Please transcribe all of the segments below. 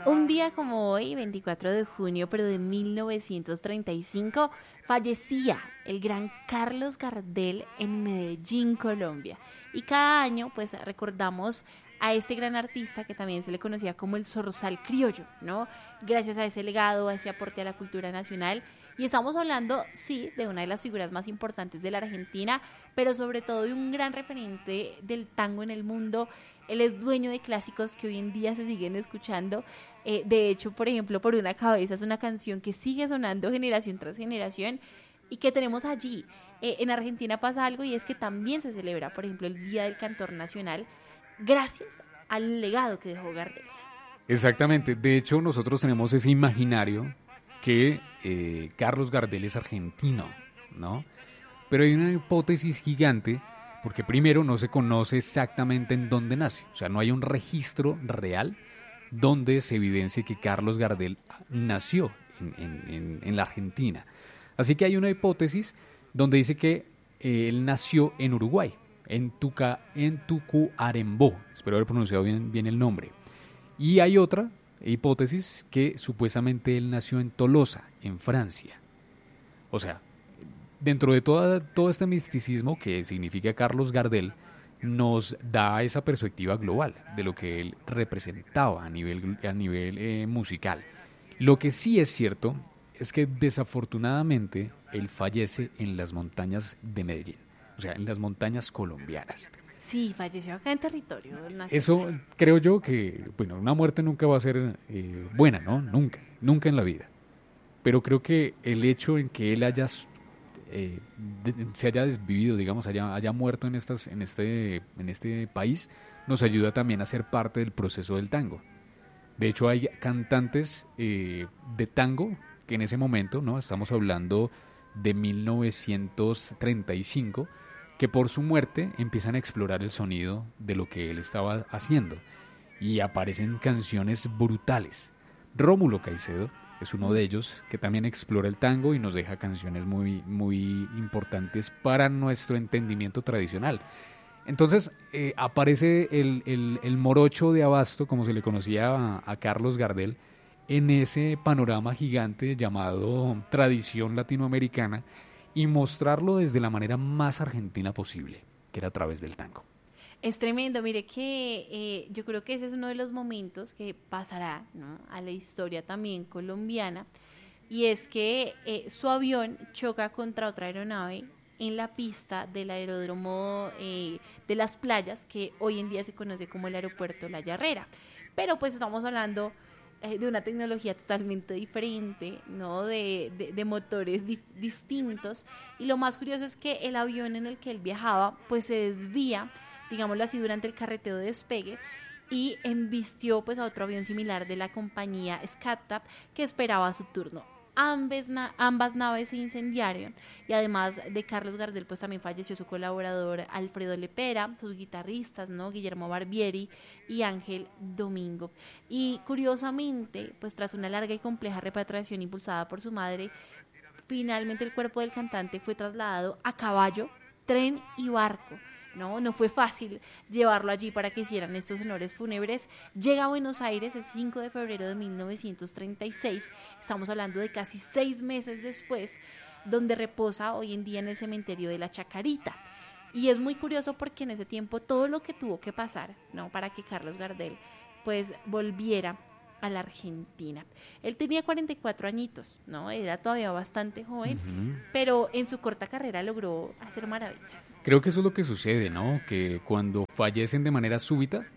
Un día como hoy, 24 de junio, pero de 1935, fallecía el gran Carlos Gardel en Medellín, Colombia. Y cada año, pues, recordamos a este gran artista que también se le conocía como el Zorzal criollo, ¿no? Gracias a ese legado, a ese aporte a la cultura nacional. Y estamos hablando, sí, de una de las figuras más importantes de la Argentina, pero sobre todo de un gran referente del tango en el mundo. Él es dueño de clásicos que hoy en día se siguen escuchando. De hecho, por ejemplo, Por una cabeza es una canción que sigue sonando generación tras generación y que tenemos allí. En Argentina pasa algo y es que también se celebra, por ejemplo, el Día del Cantor Nacional, gracias al legado que dejó Gardel. Exactamente. De hecho, nosotros tenemos ese imaginario que Carlos Gardel es argentino, ¿no? Pero hay una hipótesis gigante porque primero no se conoce exactamente en dónde nace. O sea, no hay un registro real donde se evidencie que Carlos Gardel nació en la Argentina. Así que hay una hipótesis donde dice que él nació en Uruguay, en Tucuarembó. Espero haber pronunciado bien el nombre. Y hay otra hipótesis que supuestamente él nació en Tolosa, en Francia. O sea, dentro de todo este misticismo que significa Carlos Gardel, nos da esa perspectiva global de lo que él representaba a nivel musical. Lo que sí es cierto es que desafortunadamente él fallece en las montañas de Medellín, o sea, en las montañas colombianas. Sí, falleció acá en territorio nacional. Eso creo yo que, bueno, una muerte nunca va a ser buena, ¿no? Nunca en la vida. Pero creo que el hecho en que él se haya desvivido, digamos, haya muerto en este país, nos ayuda también a ser parte del proceso del tango. De hecho, hay cantantes de tango que en ese momento, ¿no? Estamos hablando de 1935, que por su muerte empiezan a explorar el sonido de lo que él estaba haciendo. Y aparecen canciones brutales. Rómulo Caicedo es uno de ellos, que también explora el tango y nos deja canciones muy, muy importantes para nuestro entendimiento tradicional. Entonces aparece el morocho de Abasto, como se le conocía a Carlos Gardel, en ese panorama gigante llamado tradición latinoamericana y mostrarlo desde la manera más argentina posible, que era a través del tango. Es tremendo, mire que yo creo que ese es uno de los momentos que pasará, ¿no?, a la historia también colombiana, y es que su avión choca contra otra aeronave en la pista del aeródromo de Las Playas, que hoy en día se conoce como el aeropuerto La Yarrera, pero pues estamos hablando de una tecnología totalmente diferente, ¿no?, de motores distintos, y lo más curioso es que el avión en el que él viajaba pues se desvía, digámoslo así, durante el carreteo de despegue y embistió pues a otro avión similar de la compañía SCATAP que esperaba su turno. Ambas naves se incendiaron y además de Carlos Gardel pues también falleció su colaborador Alfredo Lepera, sus guitarristas, ¿no?, Guillermo Barbieri y Ángel Domingo. Y curiosamente, pues tras una larga y compleja repatriación impulsada por su madre, finalmente el cuerpo del cantante fue trasladado a caballo, tren y barco. No fue fácil llevarlo allí para que hicieran estos honores fúnebres. Llega a Buenos Aires el 5 de febrero de 1936, estamos hablando de casi 6 meses después, donde reposa hoy en día en el cementerio de la Chacarita. Y es muy curioso porque en ese tiempo todo lo que tuvo que pasar, ¿no?, para que Carlos Gardel pues volviera a la Argentina. Él tenía 44 añitos, ¿no? Era todavía bastante joven, pero en su corta carrera logró hacer maravillas. Creo que eso es lo que sucede, ¿no? Que cuando fallecen de manera súbita,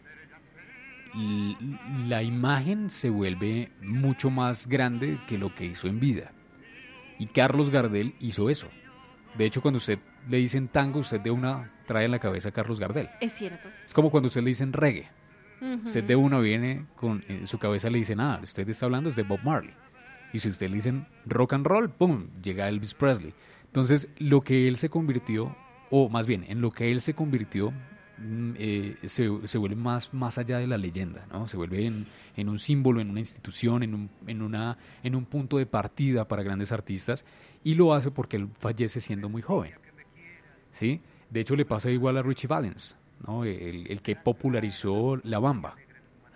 la imagen se vuelve mucho más grande que lo que hizo en vida. Y Carlos Gardel hizo eso. De hecho, cuando usted le dicen tango, usted de una trae en la cabeza a Carlos Gardel. Es cierto. Es como cuando usted le dicen reggae. Usted de uno viene con en su cabeza le dice nada, usted está hablando es de Bob Marley. Y si usted le dicen rock and roll, ¡pum!, llega Elvis Presley. Entonces, lo que él se convirtió, o más bien, en lo que él se convirtió, se vuelve más allá de la leyenda, ¿no? Se vuelve en un símbolo, en una institución, en un punto de partida para grandes artistas, y lo hace porque él fallece siendo muy joven, ¿sí? De hecho, le pasa igual a Richie Valens, ¿no? El que popularizó la bamba.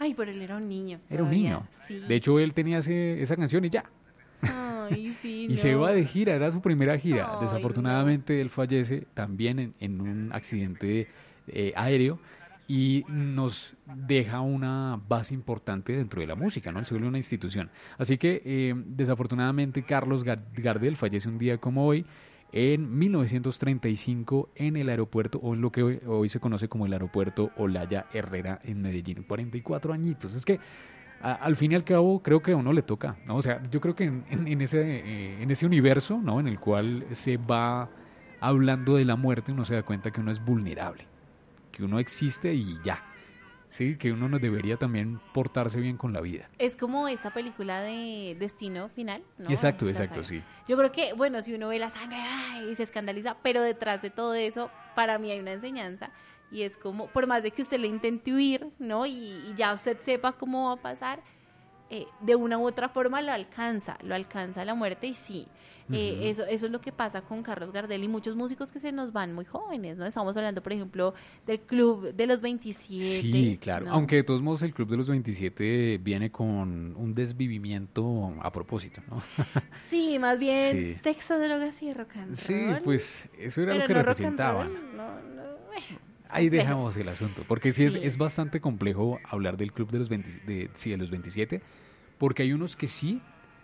Ay, pero él era un niño. Era un todavía. niño. Sí. De hecho, él tenía esa canción y ya. Ay, sí, Y se no. iba de gira, era su primera gira. Ay, Desafortunadamente, él fallece también en un accidente aéreo y nos deja una base importante dentro de la música, ¿no? Él se vuelve una institución. Así que, desafortunadamente, Carlos Gardel fallece un día como hoy, en 1935, en el aeropuerto, o en lo que hoy se conoce como el aeropuerto Olaya Herrera en Medellín. 44 añitos. Es que al fin y al cabo creo que a uno le toca, ¿no? O sea, yo creo que en ese universo, ¿no? En el cual se va hablando de la muerte, uno se da cuenta que uno es vulnerable, que uno existe y ya, ¿sí? Que uno no debería también portarse bien con la vida. Es como esta película de Destino Final, ¿no? Exacto, Esta exacto, saga. sí. Yo creo que, bueno, si uno ve la sangre ay, y se escandaliza, pero detrás de todo eso, para mí hay una enseñanza. Y es como, por más de que usted le intente huir, ¿no? Y ya usted sepa cómo va a pasar, de una u otra forma lo alcanza la muerte y sí. Eso es lo que pasa con Carlos Gardel y muchos músicos que se nos van muy jóvenes, ¿no? Estamos hablando, por ejemplo, del Club de los 27. Sí, claro. ¿no? Aunque de todos modos el Club de los 27 viene con un desvivimiento a propósito, ¿no? Sí, más bien Sí. sexo, drogas y rock and roll. Sí, pues eso era pero lo que no rock and representaban. roll, es Ahí complejo. dejamos el asunto, porque sí, Sí. es bastante complejo hablar del Club de los, de los 27, porque hay unos que sí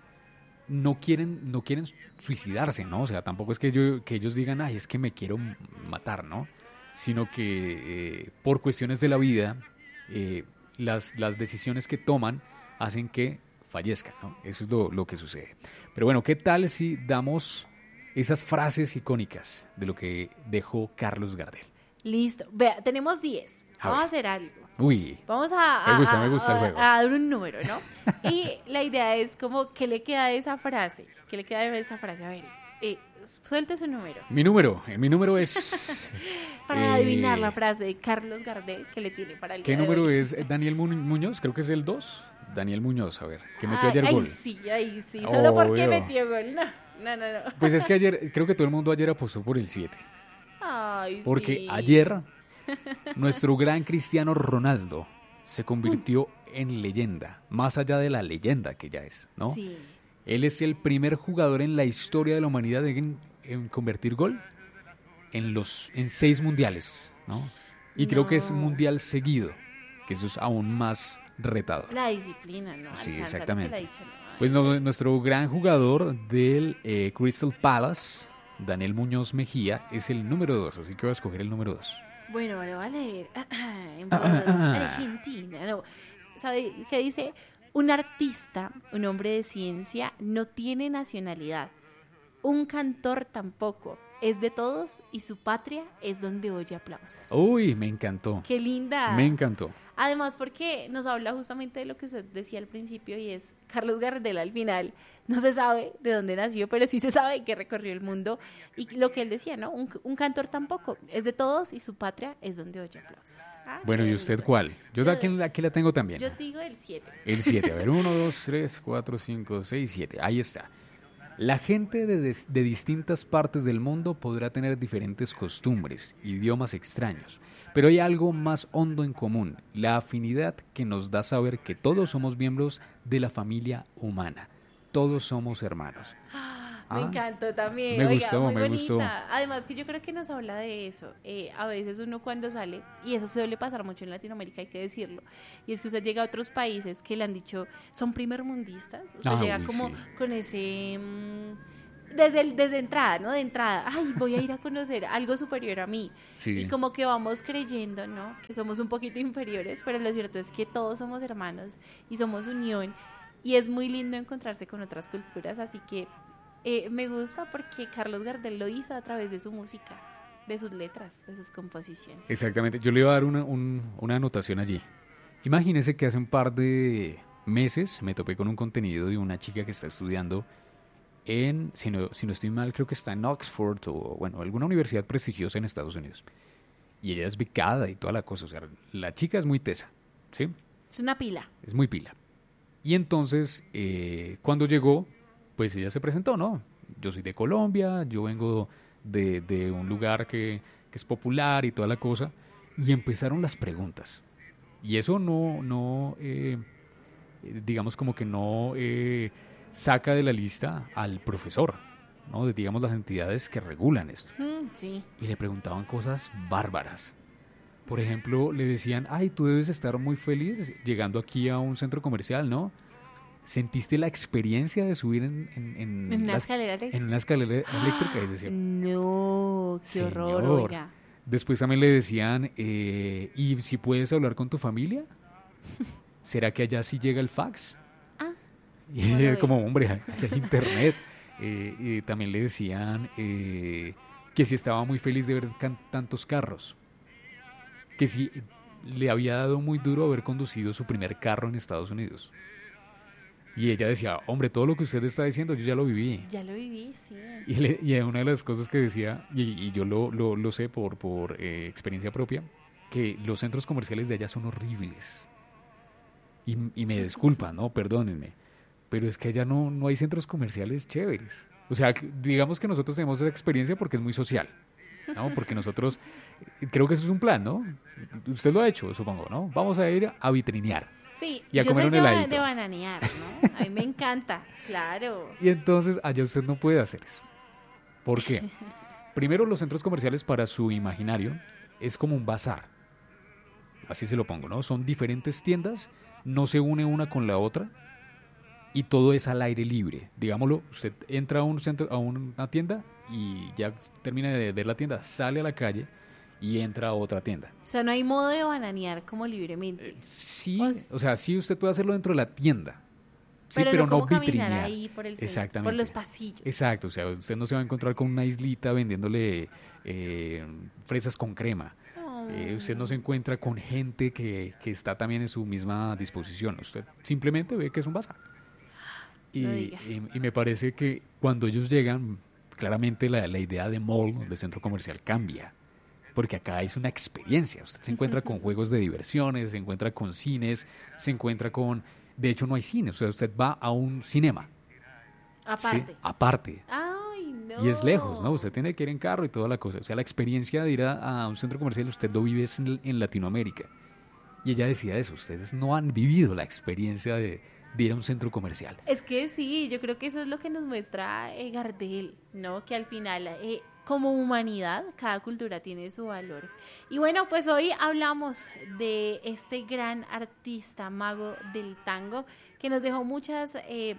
no quieren suicidarse, ¿no? O sea, tampoco es que ellos digan, ay, es que me quiero matar, ¿no? Sino que por cuestiones de la vida, las decisiones que toman hacen que fallezcan, ¿no? Eso es lo que sucede. Pero bueno, ¿qué tal si damos esas frases icónicas de lo que dejó Carlos Gardel? Listo. Vea, tenemos 10. A Vamos ver. a hacer algo. Uy, Vamos me gusta el juego. a dar un número, ¿no? Y la idea es como, ¿qué le queda de esa frase? ¿Qué le queda de esa frase? A ver, suelte su número. mi número es... Para adivinar la frase de Carlos Gardel que le tiene para el ¿Qué día de número hoy. es Daniel Muñoz? Creo que es el 2. Daniel Muñoz, a ver, que metió ayer Ay, gol. Ay, sí, solo porque Obvio. metió gol. No. Pues es que ayer, creo que todo el mundo ayer apostó por el 7. Ay, Porque sí. ayer nuestro gran Cristiano Ronaldo se convirtió en leyenda, más allá de la leyenda que ya es, ¿no? Sí. Él es el primer jugador en la historia de la humanidad en convertir gol en 6 mundiales, ¿no? Y creo que es No. mundial seguido, que eso es aún más retador. La disciplina, ¿no? Sí, Alcanza lo que exactamente. le ha dicho, ¿no? Pues nuestro gran jugador del Crystal Palace, Daniel Muñoz Mejía, es el número 2, así que voy a escoger el número 2. Bueno, le voy a leer. En voz argentina. No. ¿Sabe qué dice? Un artista, un hombre de ciencia, no tiene nacionalidad. Un cantor tampoco. Es de todos y su patria es donde oye aplausos. Uy, me encantó. ¡Qué linda! Me encantó. Además, porque nos habla justamente de lo que usted decía al principio y es Carlos Gardel al final. No se sabe de dónde nació, pero sí se sabe que recorrió el mundo. Y lo que él decía, ¿no? Un cantor tampoco. Es de todos y su patria es donde oye aplausos. Ah, Bueno, qué ¿y usted bonito. cuál? Yo Yo- aquí la tengo también. Yo digo el 7. El 7. A ver, 1, 2, 3, 4, 5, 6, 7. Ahí está. La gente de distintas partes del mundo podrá tener diferentes costumbres, idiomas extraños, pero hay algo más hondo en común, la afinidad que nos da saber que todos somos miembros de la familia humana, todos somos hermanos. Me encantó también. Me Oiga, gustó, muy me bonita. gustó. Además que yo creo que nos habla de eso. A veces uno cuando sale, y eso suele pasar mucho en Latinoamérica, hay que decirlo, y es que usted llega a otros países que le han dicho, son primermundistas. Usted llega Uy, como sí. con ese... desde entrada, ¿no? De entrada, ay, voy a ir a conocer algo superior a mí. Sí. Y como que vamos creyendo, ¿no? Que somos un poquito inferiores, pero lo cierto es que todos somos hermanos y somos unión. Y es muy lindo encontrarse con otras culturas, así que me gusta porque Carlos Gardel lo hizo a través de su música, de sus letras, de sus composiciones. Exactamente, yo le iba a dar una anotación allí. Imagínese que hace un par de meses me topé con un contenido de una chica que está estudiando si no estoy mal, creo que está en Oxford o, bueno, alguna universidad prestigiosa en Estados Unidos. Y ella es becada y toda la cosa, o sea, la chica es muy tesa, ¿sí? Es una pila. Es muy pila. Y entonces, cuando llegó, pues ella se presentó, ¿no? Yo soy de Colombia, yo vengo de un lugar que es popular y toda la cosa. Y empezaron las preguntas. Y eso digamos como que no saca de la lista al profesor, ¿no? De, digamos, las entidades que regulan esto. Sí. Y le preguntaban cosas bárbaras. Por ejemplo, le decían, ay, tú debes estar muy feliz llegando aquí a un centro comercial, ¿no? ¿Sentiste la experiencia de subir ¿En una escalera eléctrica? En una escalera eléctrica? Y decía, no, qué horror, señor. oiga. Después también le decían, ¿y si puedes hablar con tu familia? ¿Será que allá sí llega el fax? Ah, Y bueno, como, hombre, allá hay internet. Y también le decían que si estaba muy feliz de ver tantos carros. Que si le había dado muy duro haber conducido su primer carro en Estados Unidos. Y ella decía, hombre, todo lo que usted está diciendo yo ya lo viví. ya lo viví, sí. Y una de las cosas que decía, y yo lo sé por experiencia propia, que los centros comerciales de allá son horribles. Y me disculpan, ¿no? Perdónenme. Pero es que allá no hay centros comerciales chéveres. O sea, digamos que nosotros tenemos esa experiencia porque es muy social, ¿no? Porque nosotros, creo que eso es un plan, ¿no? Usted lo ha hecho, supongo, ¿no? Vamos a ir a vitrinear. Sí, Y a yo comer soy un heladito. de bananear, ¿no? A mí me encanta, claro. Y entonces allá usted no puede hacer eso. ¿Por qué? Primero, los centros comerciales para su imaginario es como un bazar. Así se lo pongo, ¿no? Son diferentes tiendas, no se une una con la otra y todo es al aire libre. Digámoslo, usted entra a un centro, a una tienda y ya termina de ver la tienda, sale a la calle y entra a otra tienda. O sea, no hay modo de bananear como libremente. Sí, Pues- o sea, sí usted puede hacerlo dentro de la tienda. Sí, pero como no caminar vitrinear. ahí por el centro, Exactamente. por los pasillos. Exacto, o sea, usted no se va a encontrar con una islita vendiéndole fresas con crema. Usted no se encuentra con gente que está también en su misma disposición. Usted simplemente ve que es un bazar. Y, No diga. y me parece que cuando ellos llegan, claramente la idea de mall, de centro comercial, cambia. Porque acá es una experiencia. Usted se encuentra con juegos de diversiones, se encuentra con cines, se encuentra con... De hecho, no hay cine. O sea, usted va a un cinema. Aparte. ¿Sí? Aparte. Ay, no. Y es lejos, ¿no? Usted tiene que ir en carro y toda la cosa. O sea, la experiencia de ir a un centro comercial, usted lo vive en Latinoamérica. Y ella decía eso, ustedes no han vivido la experiencia de ir a un centro comercial. Es que sí, yo creo que eso es lo que nos muestra Gardel, ¿no? Que al final, como humanidad, cada cultura tiene su valor. Y bueno, pues hoy hablamos de este gran artista, mago del tango, que nos dejó muchas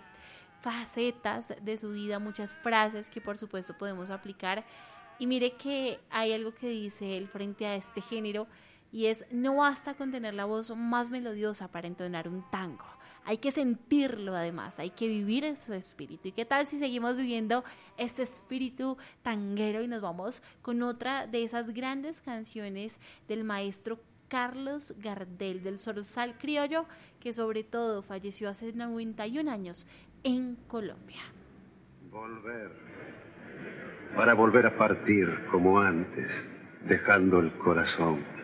facetas de su vida, muchas frases que por supuesto podemos aplicar. Y mire que hay algo que dice él frente a este género, y es: no basta con tener la voz más melodiosa para entonar un tango. Hay que sentirlo además, hay que vivir en su espíritu. ¿Y qué tal si seguimos viviendo este espíritu tanguero y nos vamos con otra de esas grandes canciones del maestro Carlos Gardel, del Zorzal Criollo, que sobre todo falleció hace 91 años en Colombia? Volver, para volver a partir como antes, dejando el corazón